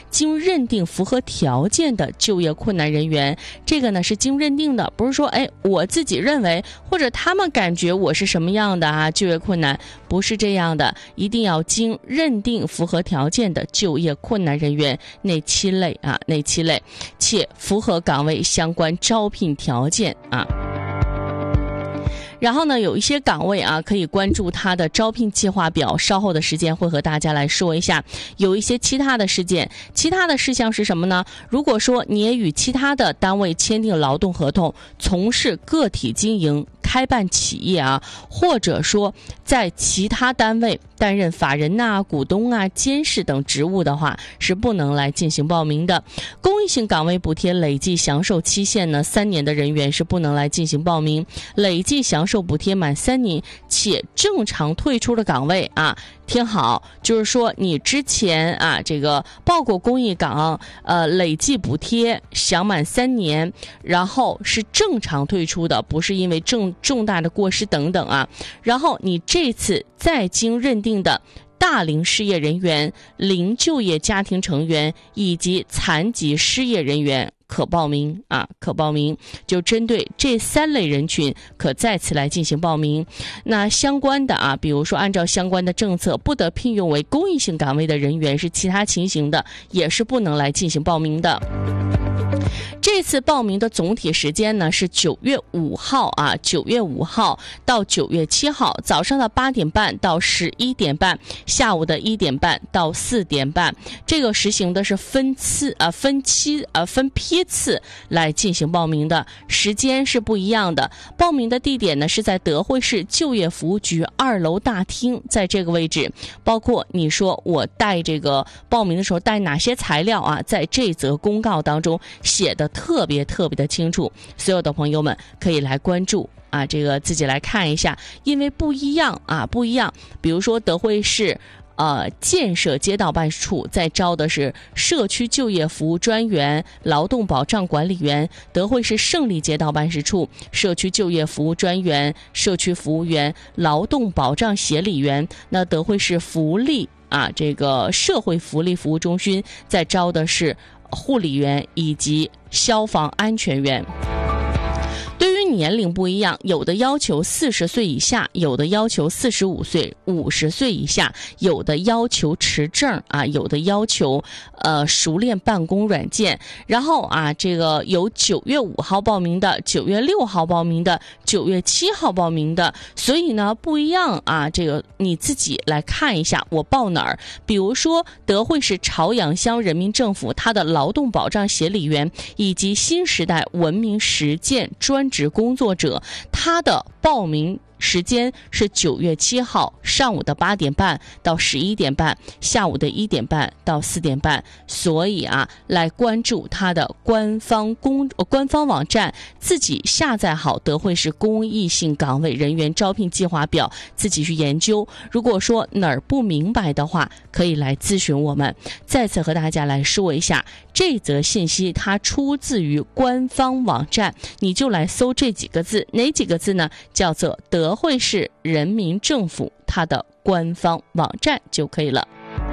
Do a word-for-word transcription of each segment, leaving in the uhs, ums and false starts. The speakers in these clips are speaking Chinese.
经认定符合条件的就业困难人员。这个呢是经认定的，不是说哎我自己认为或者他们感觉我是什么样的啊就业困难，不是这样的，一定要经认定符合条件的就业困难人员那七类啊那七类，且符合岗位相关招聘条件啊。然后呢，有一些岗位啊，可以关注它的招聘计划表，稍后的时间会和大家来说一下。有一些其他的事件，其他的事项是什么呢？如果说你也与其他的单位签订劳动合同，从事个体经营、开办企业啊，或者说在其他单位担任法人呐、股东啊、监事等职务的话，是不能来进行报名的。公益性岗位补贴累计享受期限呢，三年的人员是不能来进行报名。累计享受补贴满三年且正常退出的岗位啊，听好，就是说你之前啊这个报过公益岗，呃累计补贴享满三年，然后是正常退出的，不是因为重重大的过失等等啊。然后你这次再经认定的大龄失业人员、零就业家庭成员以及残疾失业人员可报名啊，可报名，就针对这三类人群可再次来进行报名。那相关的啊，比如说按照相关的政策，不得聘用为公益性岗位的人员是其他情形的，也是不能来进行报名的。这次报名的总体时间呢是九月五号啊，九月五号到九月七号，早上的八点半到十一点半，下午的一点半到四点半。这个实行的是分次啊、分期啊、分批次来进行报名的，时间是不一样的。报名的地点呢是在德惠市就业服务局二楼大厅，在这个位置。包括你说我带这个报名的时候带哪些材料啊，在这则公告当中写的特别特别的清楚，所有的朋友们可以来关注啊，这个自己来看一下，因为不一样啊，不一样。比如说德惠市呃建设街道办事处在招的是社区就业服务专员、劳动保障管理员；德惠市胜利街道办事处社区就业服务专员、社区服务员、劳动保障协理员。那德惠市福利啊这个社会福利服务中心在招的是护理员以及消防安全员。对于年龄不一样，有的要求四十岁以下，有的要求四十五岁、五十岁以下，有的要求持证啊，有的要求呃熟练办公软件。然后啊，这个有九月五号报名的，九月六号报名的，九月七号报名的，所以呢不一样啊。这个你自己来看一下，我报哪儿？比如说德惠市朝阳乡人民政府它的劳动保障协理员以及新时代文明实践专职工作者，他的报名时间是九月七号上午的八点半到十一点半，下午的一点半到四点半。所以啊，来关注他的官方公官方网站，自己下载好德惠市公益性岗位人员招聘计划表，自己去研究。如果说哪儿不明白的话，可以来咨询我们。再次和大家来说一下，这则信息它出自于官方网站，你就来搜这几个字，哪几个字呢？叫做德惠市人民政府它的官方网站就可以了。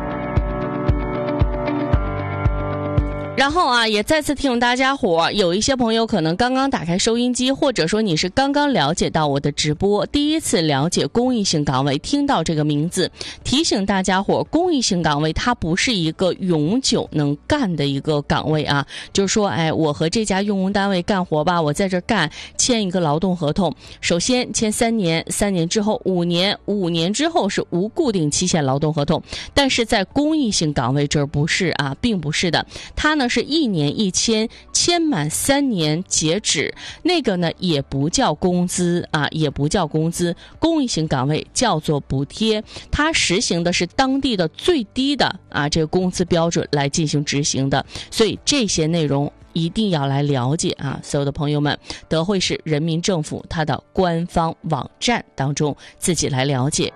然后啊，也再次提醒大家伙，有一些朋友可能刚刚打开收音机，或者说你是刚刚了解到我的直播，第一次了解公益性岗位，听到这个名字，提醒大家伙，公益性岗位它不是一个永久能干的一个岗位啊，就是说，哎，我和这家用工单位干活吧，我在这干，签一个劳动合同，首先签三年，三年之后五年，五年之后是无固定期限劳动合同，但是在公益性岗位这儿不是啊，并不是的，它呢是一年一签，签满三年截止，那个呢也不叫工资啊，也不叫工资，公益性岗位叫做补贴，它实行的是当地的最低的啊这个工资标准来进行执行的，所以这些内容一定要来了解啊，所有的朋友们，德惠市人民政府它的官方网站当中自己来了解。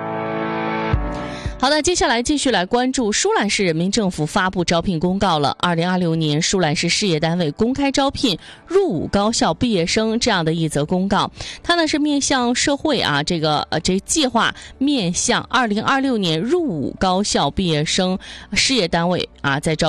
好的，接下来继续来关注舒兰市人民政府发布招聘公告了。二零二六年舒兰市事业单位公开招聘入伍高校毕业生这样的一则公告，它呢是面向社会啊，这个呃这计划面向二零二六年入伍高校毕业生事业单位啊，在招